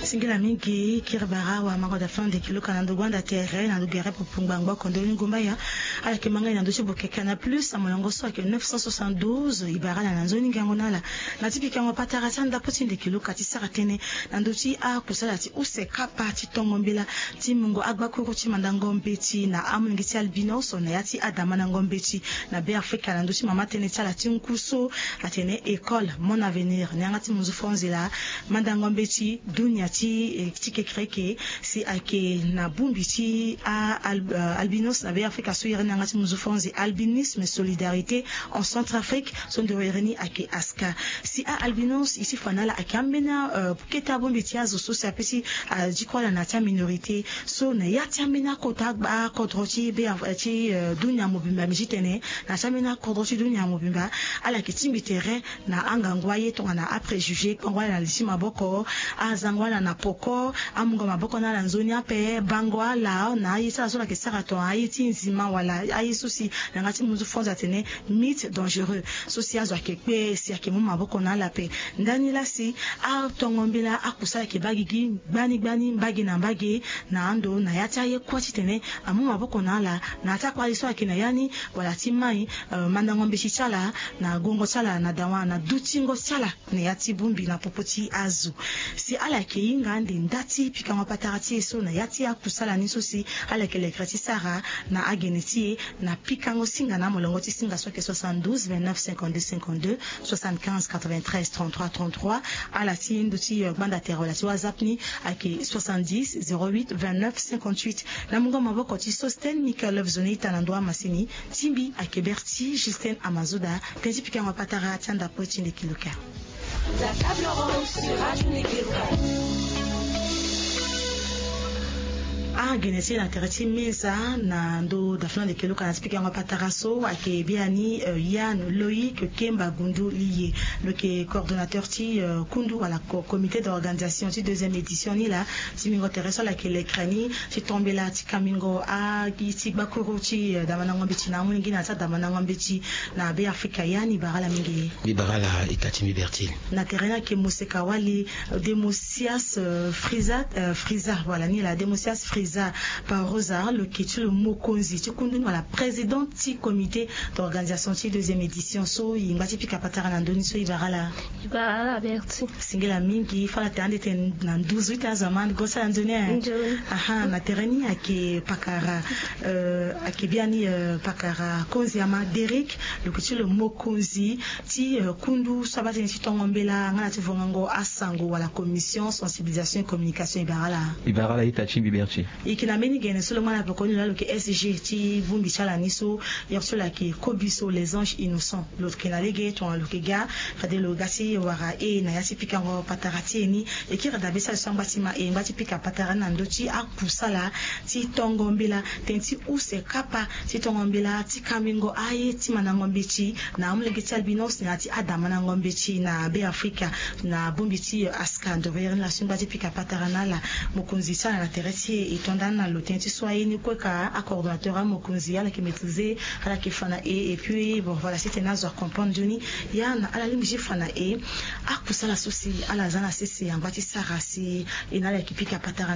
Singila mingi kirbara wa mago da fin de kilo kanando gwanda terre na lugere popungbango kondo ngomba ya ala kimanga na ndochi bokekana plus amolongo so ke 972 ibara na nzoni ngango nala na tipika ngo patara tanda poti de kilo kati saratene na ndochi a kusala ti use kapa ti tongombela ti mungo agbakuru ti mandango mbeti na amungi ti albinos na yati adama na ngombeti na be Afrika na ndochi mama tene tala ti nkuso atene école mon avenir nyangati muzu fonzela mandango mbeti dunia ti kreke si ake na bumbi ti albinos na be Afrika so yere nyangati muzu fonze albinisme solidarité en Centrafrique sont de reni ake aska si albinos ici fanala ake ambena keta bumbi ti azo so sa pesi jikola na ta minorité so na yati ambena kota ba kodroti be ti dunia mobimba mijitene na samena kodroti dunia mobimba ala ke timbitere na angangwaye to na a préjugé ngwa na lisima boko azangwala na poko amungo maboko na lanzoni ape bangwa la na yisa so la ke sarato ayiti nzima wala ayisusi na ngati muzu fonza tene mythe dangereux so si azo akekpe si akemu maboko na la pe ndani la si a tongombela akusa ke bagigi gbani mbagi na mbagi na ando na yata ye kwati tene amu maboko na la na ata kwa iso akina yani wala timai mandangombe chichala na gongo chala na dawa na dutingo chala ne yati bumbi na popoti azu si ala ke inga ndi ndati pika mapatarati so na yati akusala niso si ala ke le krati sara na ageneti na pika ngo singa na molongo ti singa so ke 72 29 52 52 75 93 33 33 ala ti nduti banda terre ti WhatsApp ni ake 70 08 29 58 na mungo maboko ti Sosten Michael Love Zonita na ndwa masini timbi ake Berti Justin Amazoda tenzi pika mapatara tanda poti de kiloka. La table ronde sur Radio Néguéloka. Genesi na tereti meza na ndo daflan de kelo kana speaker nga pataraso ake biani Yann Loïc Kemba Gundu lié le que coordonnateur ti kundu wala comité d'organisation ti deuxième édition ni la ti mingo tereso la ke l'écrani ti tomber la ti kamingo a ti bakuru ti damana ngombe ti na mungi na ta damana ngombe ti na be Afrika yani barala mingi barala ikatimi bertil na terena ke museka wali Demosias Friza voilà ni la Demosias Friza par Rosa le kitu le mokonzi tu kundu la présidente du comité d'organisation de deuxième édition so yimbati pika patara na ndoni so ibarala Berti singela mingi fala tande ten na 18 ans zaman gosa ndoni aha na tereni ake pakara ake biani pakara konzi ama Derek le kitu le mokonzi ti kundu sabati ti tongombela ngana ti vongango asango wala commission sensibilisation et communication ibarala itachi Berti ikina meni gene solo mwana pekoni la ke SG ti bumbi chala niso yerso la ke kobiso les anges innocents l'autre kina lege to lo ke ga fade lo gasi wara na yasi pika ngo patarati ni e kira da besa sambati ma e ngati pika patara na ndochi akusala ti tongombela tenti use kapa ti tongombela ti kamingo aye ti manangombe ti na amulege ti albinos na ti adama na ngombe ti na be Afrika na bumbi ti aska ndo la sumbati pika patara na la mokunzi sana na tereti tondana le tenti soyez ni quoi à coordonnateur à mokunzi ala qui maîtriser ala qui fana et puis bon voilà c'était nazo à comprendre Johnny ya na ala limji fana et akusala souci ala zana sisi ambati sarasi et na la qui pika patara